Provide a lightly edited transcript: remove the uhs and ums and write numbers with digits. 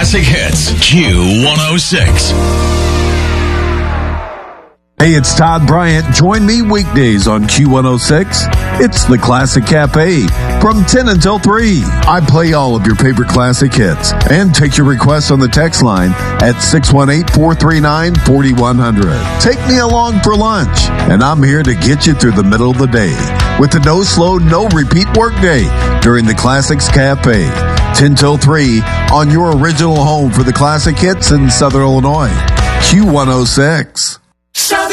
Classic Hits, Q106. Hey, it's Todd Bryant. Join me weekdays on Q106. It's the Classic Cafe from 10 until 3. I play all of your favorite classic hits and take your requests on the text line at 618-439-4100. Take me along for lunch, and I'm here to get you through the middle of the day with the no slow, no repeat workday during the Classics Cafe. 10 till 3 on your original home for the classic hits in Southern Illinois. Q106.